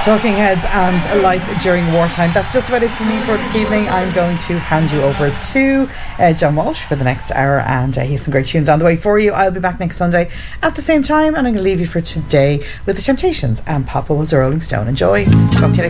Talking Heads and Life During Wartime. That's just about it for me for this evening. I'm going to hand you over to John Walsh for the next hour, and he has some great tunes on the way for you. I'll be back next Sunday at the same time, and I'm going to leave you for today with The Temptations and Papa Was a Rolling Stone. Enjoy. Talk to you next